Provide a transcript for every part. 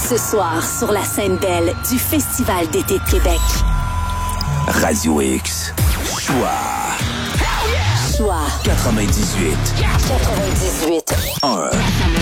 Ce soir, sur la scène belle du Festival d'été de Québec. Radio X. Choix. Choix. 98. 1.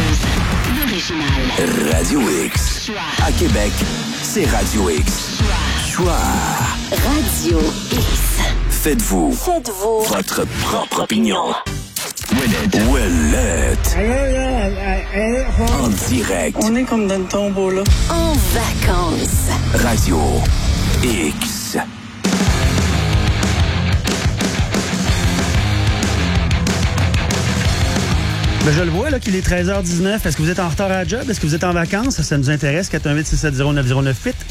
Radio X. Choix. À Québec, c'est Radio X. Choix. Radio X. Faites-vous votre propre opinion. Ouellette. En direct. On est comme dans le tombeau, là. En vacances. Radio X. Ben je le vois là qu'il est 13h19. Est-ce que vous êtes en retard à la job? Est-ce que vous êtes en vacances? Ça nous intéresse. 418-670-9098.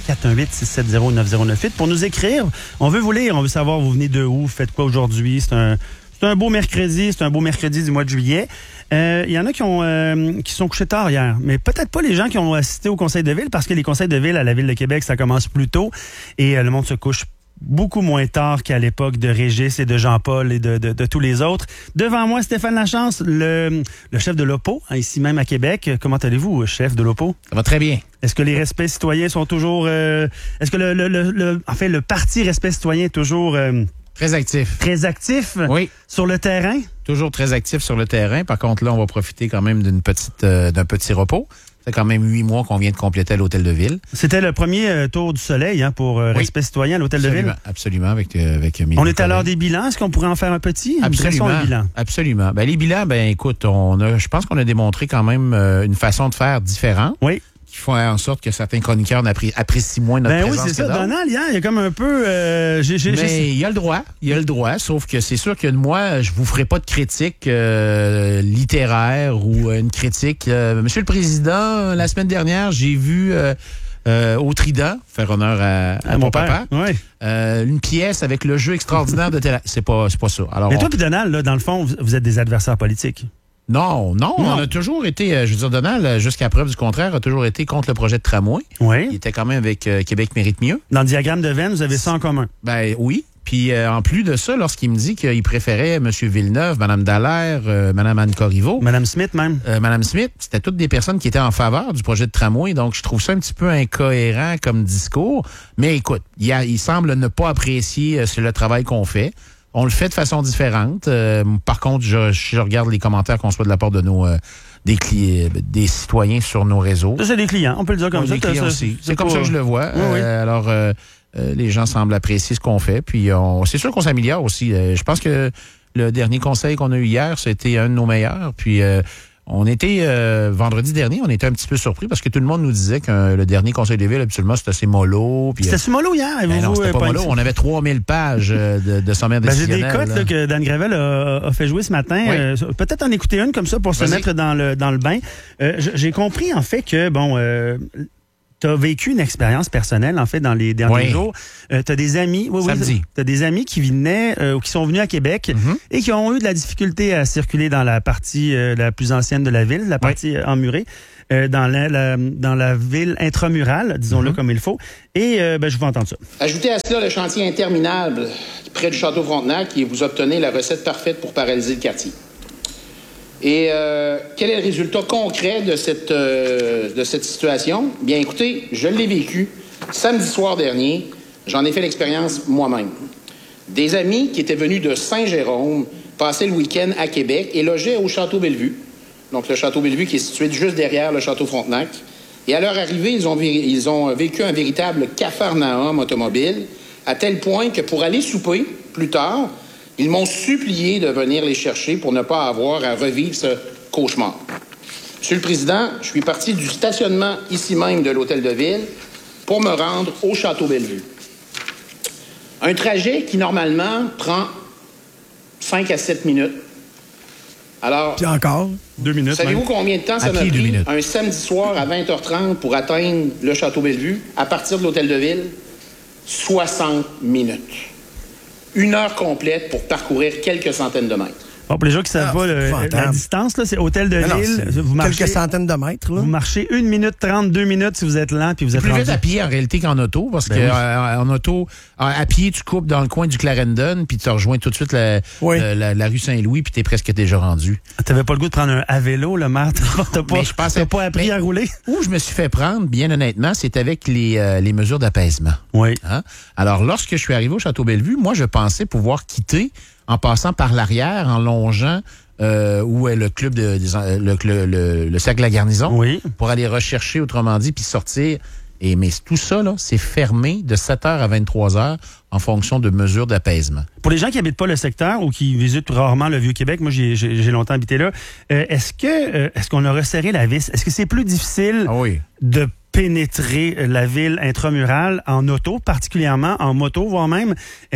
418-670-9098. Pour nous écrire, on veut vous lire. On veut savoir vous venez de où, vous faites quoi aujourd'hui. C'est un beau mercredi. C'est un beau mercredi du mois de juillet. Il y en a qui sont couchés tard hier. Mais peut-être pas les gens qui ont assisté au conseil de ville parce que les conseils de ville à la Ville de Québec, ça commence plus tôt et le monde se couche beaucoup moins tard qu'à l'époque de Régis et de Jean-Paul et de tous les autres. Devant moi, Stéphane Lachance, le chef de l'OPO, ici même à Québec. Comment allez-vous, chef de l'OPO? Ça va très bien. Est-ce que les respects citoyens sont toujours... est-ce que le parti Respect citoyen est toujours... Très actif. Très actif? Oui. Sur le terrain? Toujours très actif sur le terrain. Par contre, là, on va profiter quand même d'un petit repos. C'est quand même 8 mois qu'on vient de compléter à l'Hôtel de Ville. C'était le premier tour du soleil pour Respect citoyen à l'Hôtel de Ville. Absolument, avec mes On est à l'heure des bilans. Est-ce qu'on pourrait en faire un petit? Absolument. Un bilan? Absolument. Ben, les bilans, écoute, je pense qu'on a démontré quand même une façon de faire différente. Oui. Qui font en sorte que certains chroniqueurs apprécient moins notre présence. Oui, c'est ça. Donald, il y a comme un peu... Mais il y a le droit. Sauf que c'est sûr que moi, je vous ferai pas de critique littéraire ou une critique. Monsieur le Président, la semaine dernière, j'ai vu au Trident, faire honneur à mon papa, une pièce avec le jeu extraordinaire de télé. C'est pas ça. Alors, mais toi puis Donald, là, dans le fond, vous êtes des adversaires politiques. Non, on a toujours été, je veux dire, Donald, jusqu'à preuve du contraire, a toujours été contre le projet de tramway. Oui. Il était quand même avec Québec mérite mieux. Dans le diagramme de Venn, vous avez ça en commun. Ben oui. Puis en plus de ça, lorsqu'il me dit qu'il préférait M. Villeneuve, Mme Dallaire, Mme Anne Corriveau. Mme Smith même. Mme Smith, c'était toutes des personnes qui étaient en faveur du projet de tramway. Donc, je trouve ça un petit peu incohérent comme discours. Mais écoute, il semble ne pas apprécier le travail qu'on fait. On le fait de façon différente. Par contre, je regarde les commentaires qu'on reçoit de la part de des citoyens sur nos réseaux. Ça, c'est des clients, on peut le dire comme ça. Des clients aussi. C'est comme ça que je le vois. Oui. Alors, les gens semblent apprécier ce qu'on fait. Puis, c'est sûr qu'on s'améliore aussi. Je pense que le dernier conseil qu'on a eu hier, c'était un de nos meilleurs. Puis, on était, vendredi dernier, on était un petit peu surpris parce que tout le monde nous disait que le dernier conseil des villes, absolument, c'était assez mollo. C'était mollo hier? Non, c'était pas mollo. On avait 3000 pages de sommaire décisionnel. J'ai des cotes là, que Dan Gravel a fait jouer ce matin. Oui. Peut-être en écouter une comme ça pour se mettre dans le bain. J'ai compris, en fait, que, tu as vécu une expérience personnelle, en fait, dans les derniers jours. Tu as des amis... Samedi. Tu as des amis qui venaient ou qui sont venus à Québec et qui ont eu de la difficulté à circuler dans la partie la plus ancienne de la ville, la partie emmurée, dans la ville intramurale, disons-le comme il faut. Et je vous entendre ça. Ajoutez à cela le chantier interminable près du Château Frontenac et vous obtenez la recette parfaite pour paralyser le quartier. Et quel est le résultat concret de cette situation? Bien, écoutez, je l'ai vécu samedi soir dernier. J'en ai fait l'expérience moi-même. Des amis qui étaient venus de Saint-Jérôme passer le week-end à Québec et logeaient au Château Bellevue. Donc, le Château Bellevue qui est situé juste derrière le Château Frontenac. Et à leur arrivée, ils ont vécu un véritable capharnaüm automobile, à tel point que pour aller souper plus tard, ils m'ont supplié de venir les chercher pour ne pas avoir à revivre ce cauchemar. Monsieur le Président, je suis parti du stationnement ici même de l'Hôtel de Ville pour me rendre au Château Bellevue. Un trajet qui, normalement, prend 5 à 7 minutes. Alors, puis encore, 2 minutes. Savez-vous combien de temps ça m'a pris un samedi soir à 20h30 pour atteindre le Château Bellevue à partir de l'Hôtel de Ville? 60 minutes. 1 heure complète pour parcourir quelques centaines de mètres. Bon, pour les gens qui ne savent pas, la distance, là, c'est Hôtel de Lille. Vous marchez, quelques centaines de mètres. Là. Vous marchez 1 minute 32 minutes si vous êtes lent. Puis vous êtes plus vite à pied en réalité qu'en auto, parce que en auto, à pied, tu coupes dans le coin du Clarendon, puis tu rejoins tout de suite la rue Saint-Louis, puis tu es presque déjà rendu. Tu n'avais pas le goût de prendre un à vélo, le maire? Tu n'as pas appris à rouler? Où je me suis fait prendre, bien honnêtement, c'est avec les mesures d'apaisement. Oui. Hein? Alors, lorsque je suis arrivé au Château Bellevue, moi, je pensais pouvoir quitter en passant par l'arrière, en longeant où est le club le cercle de la garnison, pour aller rechercher, autrement dit, puis sortir. Mais tout ça, là, c'est fermé de 7h à 23h en fonction de mesures d'apaisement. Pour les gens qui n'habitent pas le secteur ou qui visitent rarement le Vieux-Québec, moi, j'ai longtemps habité là, est-ce qu'on a resserré la vis? Est-ce que c'est plus difficile de pénétrer la ville intramurale en auto, particulièrement en moto, voire même?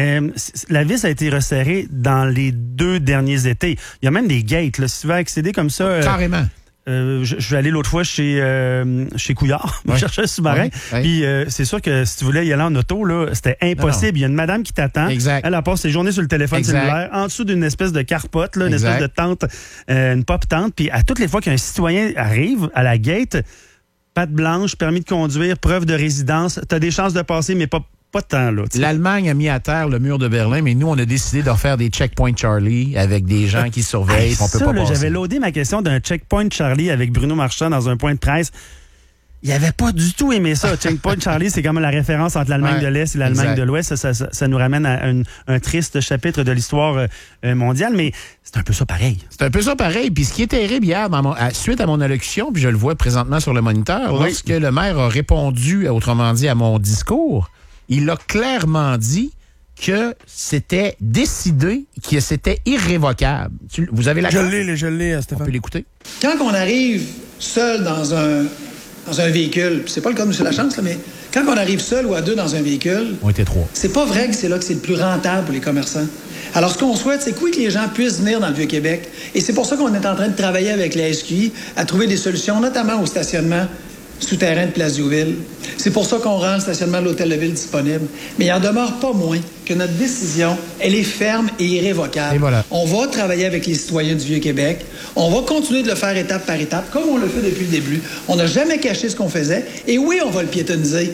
La vis a été resserrée dans les 2 derniers étés. Il y a même des gates, là, si tu veux accéder comme ça... Carrément. Je suis allé l'autre fois chez Couillard, me chercher un sous-marin. Puis c'est sûr que si tu voulais y aller en auto, là, c'était impossible. Il y a une madame qui t'attend. Exact. Elle passe ses journées sur le téléphone cellulaire, en dessous d'une espèce de carpote, là, une espèce de tente, une pop tente. Puis à toutes les fois qu'un citoyen arrive à la gate, patte blanche, permis de conduire, preuve de résidence, tu as des chances de passer, mais pas de temps, là. L'Allemagne a mis à terre le mur de Berlin, mais nous, on a décidé de refaire des checkpoints Charlie avec des gens qui surveillent. On peut pas passer. J'avais loadé ma question d'un checkpoint Charlie avec Bruno Marchand dans un point de presse. Il avait pas du tout aimé ça. Checkpoint Charlie, c'est comme la référence entre l'Allemagne de l'Est et l'Allemagne de l'Ouest. Ça nous ramène à un triste chapitre de l'histoire mondiale, mais c'est un peu ça pareil. C'est un peu ça pareil. Puis ce qui est terrible hier, suite à mon allocution, puis je le vois présentement sur le moniteur, lorsque le maire a répondu, autrement dit, à mon discours, il a clairement dit que c'était décidé, que c'était irrévocable. Vous avez la Je l'ai, Stéphane. On peut l'écouter? Quand on arrive seul dans un véhicule, c'est pas le cas de M. Lachance, là, mais quand on arrive seul ou à 2 dans un véhicule, on était 3. C'est pas vrai que c'est là que c'est le plus rentable pour les commerçants. Alors, ce qu'on souhaite, c'est que les gens puissent venir dans le Vieux-Québec. Et c'est pour ça qu'on est en train de travailler avec la SQI à trouver des solutions, notamment au stationnement souterrain de Place Diouville. C'est pour ça qu'on rend le stationnement de l'Hôtel de Ville disponible. Mais il en demeure pas moins que notre décision, elle est ferme et irrévocable. Et voilà. On va travailler avec les citoyens du Vieux-Québec. On va continuer de le faire étape par étape, comme on le fait depuis le début. On n'a jamais caché ce qu'on faisait. Et oui, on va le piétonniser.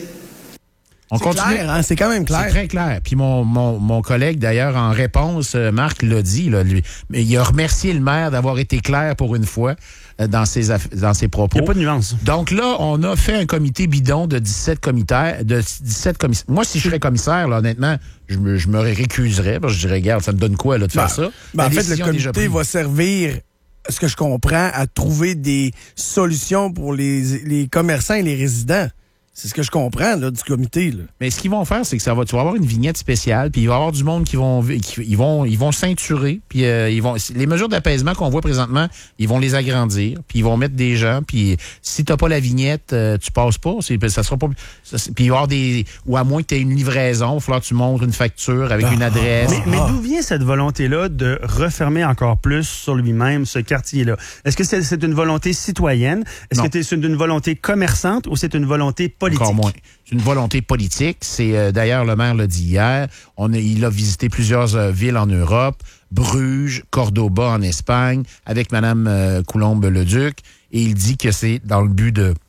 On continue. Clair, hein? C'est quand même clair. C'est très clair. Puis mon collègue, d'ailleurs, en réponse, Marc l'a dit, là, lui, mais il a remercié le maire d'avoir été clair pour une fois dans ses propos. Il n'y a pas de nuance. Donc là, on a fait un comité bidon de 17 commissaires. Moi, si je serais commissaire, là, honnêtement, je me récuserais. Parce que je dirais, regarde, ça me donne quoi là, de faire ça? En fait, le comité va servir, ce que je comprends, à trouver des solutions pour les commerçants et les résidents. C'est ce que je comprends là, du comité. Là. Mais ce qu'ils vont faire, c'est que tu vas avoir une vignette spéciale, puis il va y avoir du monde qui vont ceinturer, puis les mesures d'apaisement qu'on voit présentement, ils vont les agrandir, puis ils vont mettre des gens, puis si t'as pas la vignette, tu passes pas. Ça sera pas. Puis il va y avoir ou à moins que tu aies une livraison, il va falloir que tu montres une facture avec une adresse. Mais d'où vient cette volonté-là de refermer encore plus sur lui-même ce quartier-là? Est-ce que c'est une volonté citoyenne? Est-ce que c'est une volonté commerçante ou c'est une volonté politique? Encore moins. C'est une volonté politique. C'est d'ailleurs, le maire l'a dit hier. Il a visité plusieurs villes en Europe, Bruges, Cordoba en Espagne, avec Mme Coulombe-Leduc, et il dit que c'est dans le but de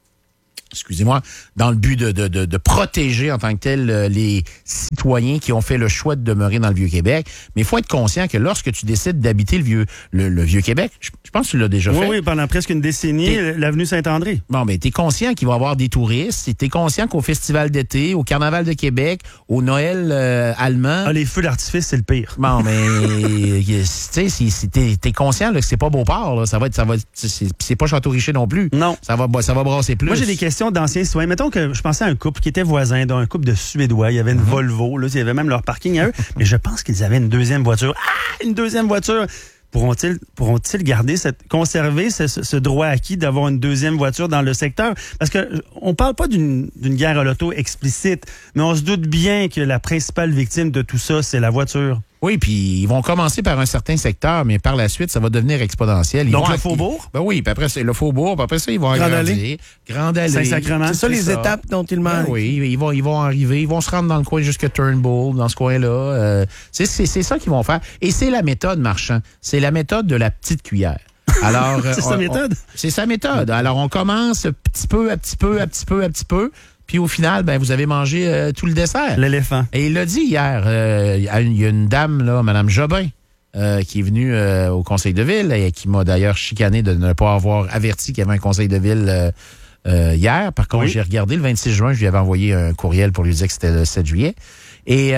protéger en tant que tel les citoyens qui ont fait le choix de demeurer dans le Vieux-Québec. Mais il faut être conscient que lorsque tu décides d'habiter le Vieux-Québec, je pense que tu l'as déjà fait. Oui, pendant presque une décennie, l'avenue Saint-André. Bon, mais tu es conscient qu'il va y avoir des touristes, tu es conscient qu'au Festival d'été, au Carnaval de Québec, au Noël allemand... les feux d'artifice, c'est le pire. Bon, mais tu sais, t'es conscient là, que c'est pas Beauport, là. C'est pas Château-Richer non plus. Non. Ça va brasser plus. Moi, j'ai des questions d'anciens citoyens. Mettons que je pensais à un couple qui était voisin, un couple de Suédois. Il y avait une Volvo, là, il y avait même leur parking à eux. Mais je pense qu'ils avaient une deuxième voiture. Une deuxième voiture! Pourront-ils conserver ce droit acquis d'avoir une deuxième voiture dans le secteur? Parce que on parle pas d'une guerre à l'auto explicite, mais on se doute bien que la principale victime de tout ça, c'est la voiture. Oui, puis ils vont commencer par un certain secteur, mais par la suite, ça va devenir exponentiel. Donc le Faubourg? Ben oui, puis après, c'est le Faubourg, puis après ça, ils vont agrandir. Grande Allée. Saint-Sacrement. C'est ça les étapes dont ils Ben manquent. oui, ils vont arriver, ils vont se rendre dans le coin jusqu'à Turnbull, dans ce coin-là. C'est ça qu'ils vont faire. Et c'est la méthode, Marchand. C'est la méthode de la petite cuillère. Alors, c'est sa méthode? C'est sa méthode. Alors, on commence petit peu, à petit peu, à petit peu, à petit peu. Puis au final, ben vous avez mangé tout le dessert. L'éléphant. Et il l'a dit hier. Il y a une dame, là, Mme Jobin, qui est venue au conseil de ville et qui m'a d'ailleurs chicané de ne pas avoir averti qu'il y avait un conseil de ville hier. Par contre, j'ai regardé le 26 juin, je lui avais envoyé un courriel pour lui dire que c'était le 7 juillet. Et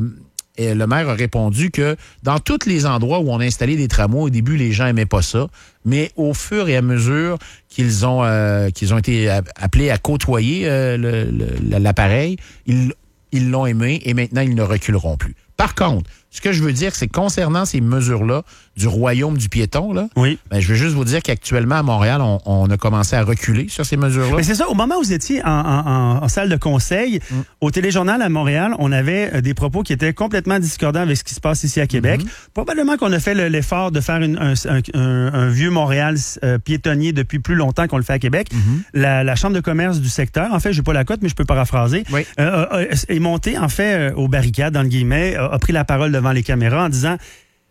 le maire a répondu que dans tous les endroits où on a installé des tramways, au début, les gens aimaient pas ça. Mais au fur et à mesure qu'ils ont été appelés à côtoyer l'appareil, ils l'ont aimé et maintenant, ils ne reculeront plus. Par contre, ce que je veux dire, c'est concernant ces mesures-là du royaume du piéton, là, oui. Ben, je veux juste vous dire qu'actuellement, à Montréal, on a commencé à reculer sur ces mesures-là. Mais c'est ça, au moment où vous étiez en salle de conseil, au Téléjournal à Montréal, on avait des propos qui étaient complètement discordants avec ce qui se passe ici à Québec. Probablement qu'on a fait l'effort de faire un vieux Montréal piétonnier depuis plus longtemps qu'on le fait à Québec. La Chambre de commerce du secteur, en fait, j'ai pas la cote, mais je peux paraphraser, est montée, en fait, aux barricades, dans le guillemet, a pris la parole devant les caméras en disant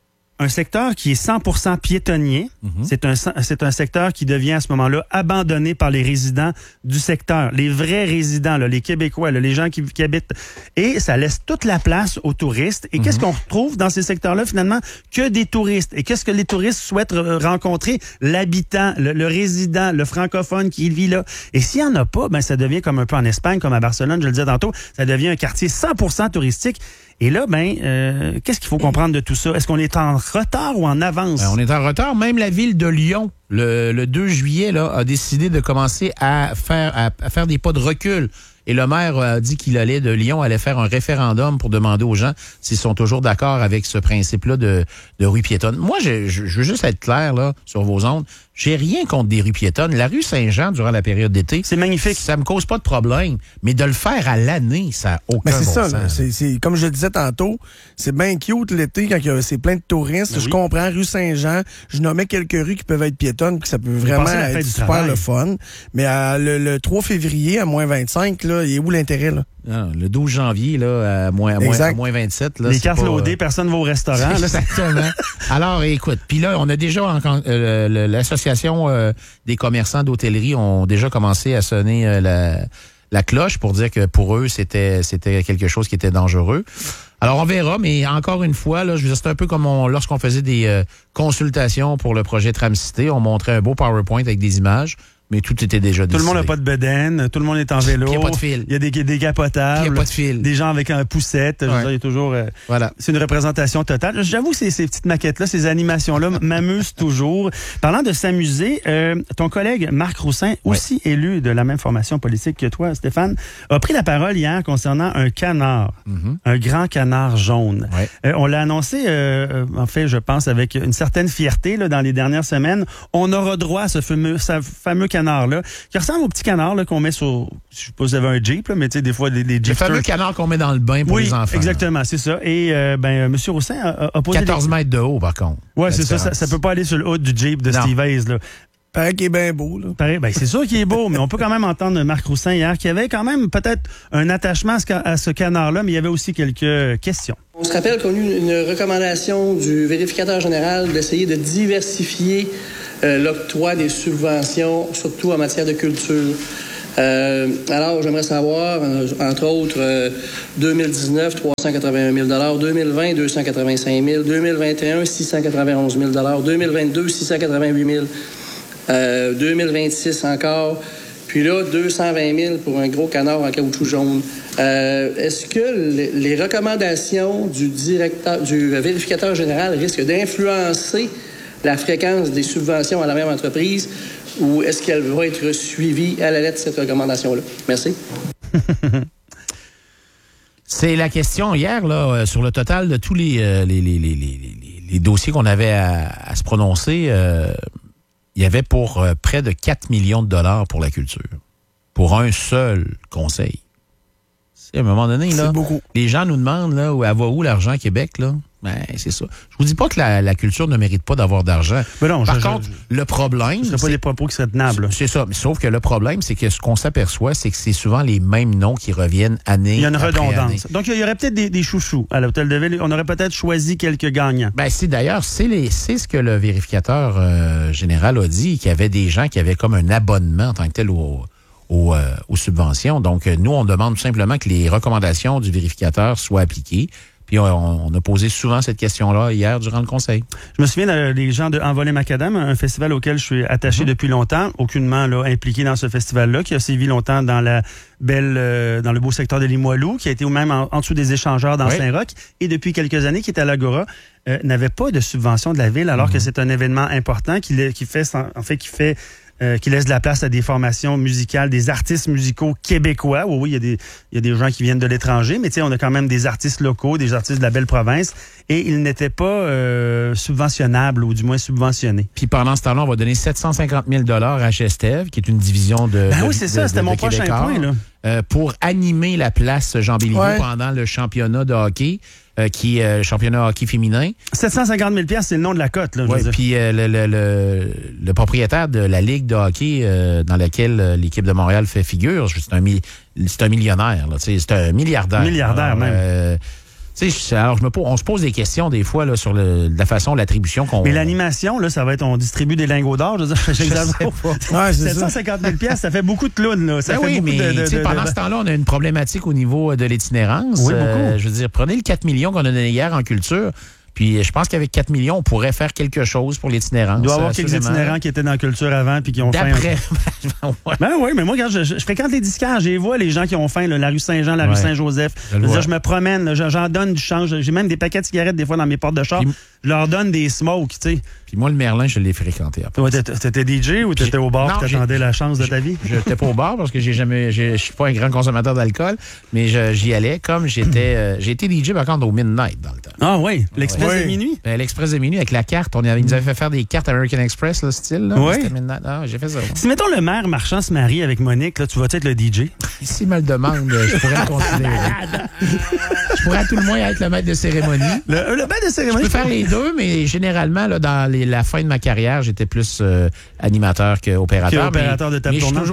un secteur qui est 100% piétonnier, c'est un secteur qui devient à ce moment-là abandonné par les résidents du secteur, les vrais résidents, là, les Québécois, là, les gens qui habitent. Et ça laisse toute la place aux touristes. Et qu'est-ce qu'on retrouve dans ces secteurs-là, finalement? Que des touristes. Et qu'est-ce que les touristes souhaitent rencontrer? L'habitant, le résident, le francophone qui vit là. Et s'il n'y en a pas, ben ça devient comme un peu en Espagne, comme à Barcelone, je le disais tantôt, ça devient un quartier 100% touristique. Et là, qu'est-ce qu'il faut comprendre de tout ça? Est-ce qu'on est en retard ou en avance? On est en retard. Même la ville de Lyon, le 2 juillet, là, a décidé de commencer à faire des pas de recul. Et le maire a dit de Lyon allait faire un référendum pour demander aux gens s'ils sont toujours d'accord avec ce principe-là de rue piétonne. Moi, je veux juste être clair là sur vos ondes. J'ai rien contre des rues piétonnes. La rue Saint-Jean, durant la période d'été, c'est magnifique. Ça me cause pas de problème. Mais de le faire à l'année, ça n'a aucun bon sens. C'est comme je le disais tantôt, c'est bien cute l'été quand c'est plein de touristes. Ben je comprends, rue Saint-Jean, je nommais quelques rues qui peuvent être piétonnes, puis ça peut vraiment être super le fun. Mais le 3 février à moins 25, là, il est où l'intérêt, là? Non, le 12 janvier, là, à moins 27. Là, les cartes loadées, personne ne va au restaurant. Là. Exactement. Alors, écoute, puis là, on a déjà, l'association des commerçants d'hôtellerie ont déjà commencé à sonner la cloche pour dire que pour eux, c'était quelque chose qui était dangereux. Alors, on verra, mais encore une fois, là, je veux dire, c'est un peu comme lorsqu'on faisait des consultations pour le projet Tram-Cité, on montrait un beau PowerPoint avec des images. Mais tout était déjà décidé. Tout le monde n'a pas de bedaine, tout le monde est en vélo. Il n'y a pas de fil. Il y a des décapotables. Il n'y a pas de fil. Des gens avec un poussette. Ouais. Je veux dire, il y a toujours. Voilà. C'est une représentation totale. J'avoue, ces petites maquettes-là, ces animations-là m'amusent toujours. Parlant de s'amuser, ton collègue Marc Roussin, aussi élu de la même formation politique que toi, Stéphane, a pris la parole hier concernant un canard, un grand canard jaune. On l'a annoncé, en fait, je pense, avec une certaine fierté là, dans les dernières semaines. On aura droit à ce fameux canard-là, qui ressemble au petit canard là, qu'on met sur, je sais pas si vous avez un Jeep, là, mais tu sais, des fois, des Jeeps. Le fameux canard qu'on met dans le bain pour les enfants. Exactement, c'est ça. Et M. Roussin a posé 14 mètres de haut, par contre. Oui, c'est ça. Ça peut pas aller sur le haut du Jeep de Steve Hayes, là. Paraît qu'il est bien beau, là. C'est sûr qu'il est beau, mais on peut quand même entendre Marc Roussin hier, qui avait quand même peut-être un attachement à ce canard-là, mais il y avait aussi quelques questions. On se rappelle qu'on a eu une recommandation du vérificateur général d'essayer de diversifier l'octroi des subventions, surtout en matière de culture. Alors, j'aimerais savoir, entre autres, 2019, 381 000 2020, 285 000 2021, 691 000 2022, 688 000 2026 encore, puis là, 220 000 pour un gros canard en caoutchouc jaune. Est-ce que les recommandations du vérificateur général risquent d'influencer la fréquence des subventions à la même entreprise ou est-ce qu'elle va être suivie à la lettre, cette recommandation-là? Merci. C'est la question hier, là, sur le total de tous les dossiers qu'on avait à se prononcer. Il y avait pour près de 4 millions de dollars pour la culture. Pour un seul conseil. À un moment donné, là, les gens nous demandent, là, elle va où l'argent à Québec, là? Ben, c'est ça. Je vous dis pas que la culture ne mérite pas d'avoir d'argent. Mais non, Par contre, le problème... Ce ne serait pas des propos qui seraient tenables. C'est ça. Mais sauf que le problème, c'est que ce qu'on s'aperçoit, c'est que c'est souvent les mêmes noms qui reviennent année Il y a une après redondance. année. Donc, il y aurait peut-être des chouchous à l'Hôtel de Ville. On aurait peut-être choisi quelques gagnants. Ben, c'est ce que le vérificateur général a dit, qu'il y avait des gens qui avaient comme un abonnement en tant que tel aux subventions. Donc, nous, on demande tout simplement que les recommandations du vérificateur soient appliquées. Puis on a posé souvent cette question-là hier durant le conseil. Je me souviens des gens de Envolé Macadam, un festival auquel je suis attaché depuis longtemps, aucunement impliqué dans ce festival-là, qui a sévi longtemps dans dans le beau secteur de Limoilou, qui a été même en dessous des échangeurs dans Saint-Roch, et depuis quelques années qui est à l'Agora, n'avait pas de subvention de la ville, alors que c'est un événement important qui laisse de la place à des formations musicales, des artistes musicaux québécois. Oui, il y a des gens qui viennent de l'étranger, mais on a quand même des artistes locaux, des artistes de la belle province, et ils n'étaient pas subventionnables, ou du moins subventionnés. Puis pendant ce temps-là, on va donner 750 000 $ à Gestev, qui est une division de oui, c'est ça, c'était mon prochain point, là. Pour animer la place Jean Béliveau pendant le championnat de hockey, qui est championnat hockey féminin. 750 000 $, c'est le nom de la cote. Puis le propriétaire de la ligue de hockey dans laquelle l'équipe de Montréal fait figure, c'est un millionnaire, là, c'est un milliardaire. Milliardaire, même. Alors, on se pose des questions des fois là, sur la façon, l'attribution qu'on... Mais l'animation, là, ça va être, on distribue des lingots d'or, je veux dire, Ouais, 750 000 $, ça fait beaucoup de clowns, là. Ça fait oui, beaucoup mais pendant ce temps-là, on a une problématique au niveau de l'itinérance. Oui, beaucoup. Je veux dire, prenez le 4 millions qu'on a donné hier en culture. Puis je pense qu'avec 4 millions, on pourrait faire quelque chose pour l'itinérance. Il doit y avoir quelques itinérants qui étaient dans la culture avant puis qui ont faim. Ben oui, mais moi, regarde, je fréquente les disquaires, je les vois, les gens qui ont faim, là, la rue Saint-Jean, la rue Saint-Joseph. Je me promène, là, j'en donne du change. J'ai même des paquets de cigarettes des fois dans mes portes de char. Je leur donne des smokes, tu sais. Puis moi, le Merlin, je l'ai fréquenté. Toi, t'étais DJ ou t'étais au bar et t'attendais la chance de ta vie? J'étais pas au bar parce que je suis pas un grand consommateur d'alcool, mais j'y allais comme j'ai été DJ par contre au Midnight dans le temps. Ah oui, l'Express de minuit? L'Express de minuit avec la carte. Ils nous avaient fait faire des cartes American Express, le style. Là. Oui. C'était Midnight. Ah, j'ai fait ça. Si, mettons, le maire Marchand se marie avec Monique, là, tu vas être le DJ? S'il me le demande, je pourrais le considérer. Je pourrais à tout le moins être le maître de cérémonie. Le maître de cérémonie? Je peux faire les deux, mais généralement, là, dans la fin de ma carrière, j'étais plus animateur qu'opérateur. Opérateur de table tournante.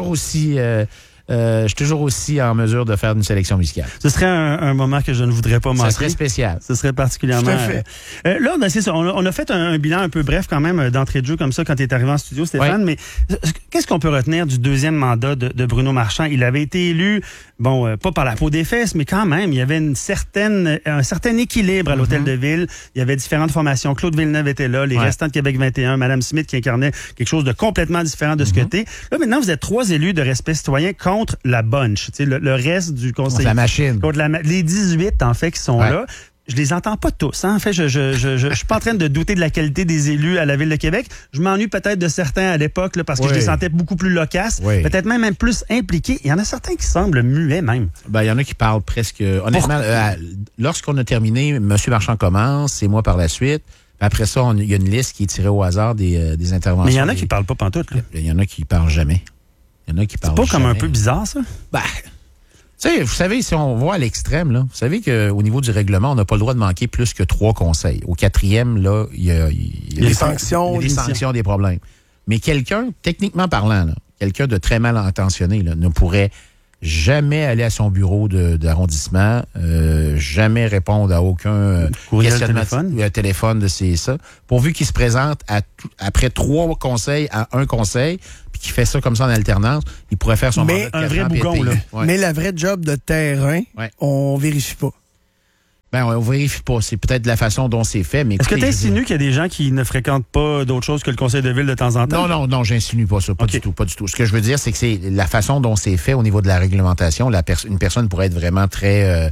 Je suis toujours aussi en mesure de faire une sélection musicale. Ce serait un moment que je ne voudrais pas manquer. Ce serait spécial. Ce serait particulièrement... Tout à fait. Là, c'est ça. On a fait un bilan un peu bref quand même d'entrée de jeu comme ça quand tu es arrivé en studio, Stéphane. Mais qu'est-ce qu'on peut retenir du deuxième mandat de Bruno Marchand? Il avait été élu, pas par la peau des fesses, mais quand même, il y avait un certain équilibre à l'Hôtel de Ville. Il y avait différentes formations. Claude Villeneuve était là, les restants de Québec 21, Mme Smith qui incarnait quelque chose de complètement différent de ce que t'es. Là, maintenant, vous êtes 3 élus de respect citoyen contre la bunch, le reste du conseil. Contre la machine. Contre les 18, en fait, qui sont là. Je les entends pas tous. Hein. En fait, je suis pas en train de douter de la qualité des élus à la Ville de Québec. Je m'ennuie peut-être de certains à l'époque là, parce que je les sentais beaucoup plus loquaces, peut-être même plus impliqués. Il y en a certains qui semblent muets même. Ben, il y en a qui parlent presque... Honnêtement, lorsqu'on a terminé, M. Marchand commence, et moi par la suite. Après ça, il y a une liste qui est tirée au hasard des interventions. Mais il y en a qui parlent pas pantoute. Il y en a qui parlent jamais. Il y en a qui parlent C'est pas jamais. comme un peu bizarre, ça? Ben, tu sais, vous savez, si on voit à l'extrême, là, vous savez qu'au niveau du règlement, on n'a pas le droit de manquer plus que 3 conseils. Au 4e, là, il y a des sanctions. Des sanctions, des problèmes. Mais quelqu'un, techniquement parlant, quelqu'un de très mal intentionné, là, ne pourrait jamais aller à son bureau d'arrondissement, jamais répondre à aucun téléphone de ça, pourvu qu'il se présente après 3 conseils à 1 conseil, puis qu'il fait ça comme ça en alternance, il pourrait faire son mandat de 4 un vrai ans, bougon, là. Mais la vraie job de terrain, on vérifie pas. Ben, on vérifie pas. C'est peut-être de la façon dont c'est fait, mais... Est-ce que tu insinues qu'il y a des gens qui ne fréquentent pas d'autre chose que le conseil de ville de temps en temps? Non, j'insinue pas ça. Pas du tout. Ce que je veux dire, c'est que c'est la façon dont c'est fait au niveau de la réglementation. Une personne pourrait être vraiment très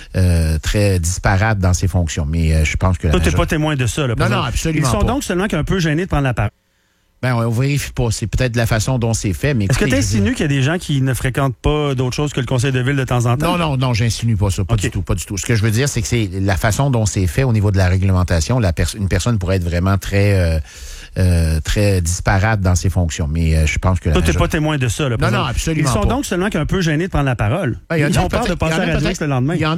disparate dans ses fonctions. Mais je pense que... Toi, t'es pas témoin de ça, là. Non, absolument pas. Ils sont donc seulement qu'un peu gênés de prendre la parole. Ben, on vérifie pas. C'est peut-être de la façon dont c'est fait, mais... Est-ce que tu insinues qu'il y a des gens qui ne fréquentent pas d'autre chose que le conseil de ville de temps en temps? Non, j'insinue pas ça. Pas du tout. Ce que je veux dire, c'est que c'est la façon dont c'est fait au niveau de la réglementation. Une personne pourrait être vraiment très disparate dans ses fonctions. Mais je pense que... Toi, t'es pas témoin de ça, là. Non, absolument pas. Ils sont donc seulement qu'un peu gênés de prendre la parole. Ils ont peur de passer à la radio le lendemain.